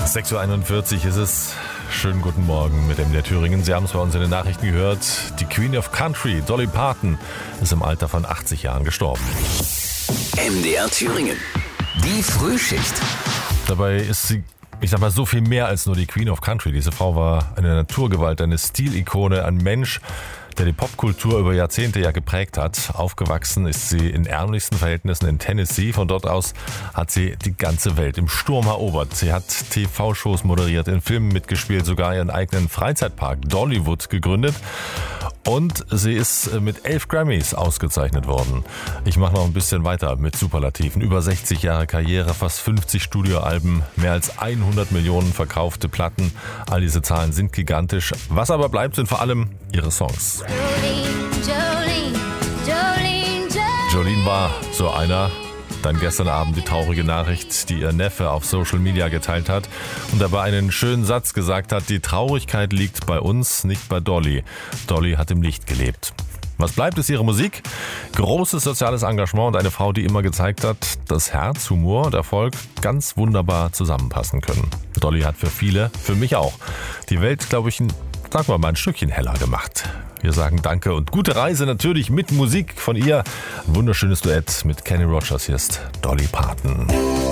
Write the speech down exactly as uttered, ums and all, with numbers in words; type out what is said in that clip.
sechs Uhr einundvierzig ist es. Schönen guten Morgen mit M D R Thüringen. Sie haben es bei uns in den Nachrichten gehört. Die Queen of Country, Dolly Parton, ist im Alter von achtzig Jahren gestorben. M D R Thüringen. Die Frühschicht. Dabei ist sie, ich sag mal, so viel mehr als nur die Queen of Country. Diese Frau war eine Naturgewalt, eine Stilikone, ein Mensch, der die Popkultur über Jahrzehnte ja geprägt hat. Aufgewachsen ist sie in ärmlichsten Verhältnissen in Tennessee. Von dort aus hat sie die ganze Welt im Sturm erobert. Sie hat T V-Shows moderiert, in Filmen mitgespielt, sogar ihren eigenen Freizeitpark Dollywood gegründet. Und sie ist mit elf Grammys ausgezeichnet worden. Ich mache noch ein bisschen weiter mit Superlativen. Über sechzig Jahre Karriere, fast fünfzig Studioalben, mehr als hundert Millionen verkaufte Platten. All diese Zahlen sind gigantisch. Was aber bleibt, sind vor allem ihre Songs. Jolene, Jolene, Jolene, Jolene war so einer. Dann gestern Abend die traurige Nachricht, die ihr Neffe auf Social Media geteilt hat und dabei einen schönen Satz gesagt hat: Die Traurigkeit liegt bei uns, nicht bei Dolly. Dolly hat im Licht gelebt. Was bleibt, ist ihre Musik, großes soziales Engagement und eine Frau, die immer gezeigt hat, dass Herz, Humor und Erfolg ganz wunderbar zusammenpassen können. Dolly hat für viele, für mich auch, die Welt, glaube ich, ein, sagen wir mal, ein Stückchen heller gemacht. Wir sagen Danke und gute Reise natürlich mit Musik von ihr. Ein wunderschönes Duett mit Kenny Rogers. Hier ist Dolly Parton.